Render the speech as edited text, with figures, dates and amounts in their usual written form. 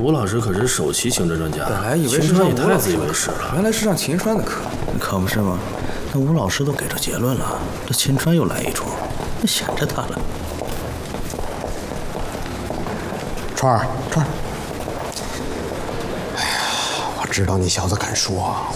吴老师可是首席行政专家， 本来以为是秦川也太上吴老师自以为是了。 原来是上秦川的课， 可不是吗？那吴老师都给出结论了，这秦川又来一出，那显着他了。 川儿，哎呀，我知道你小子敢说，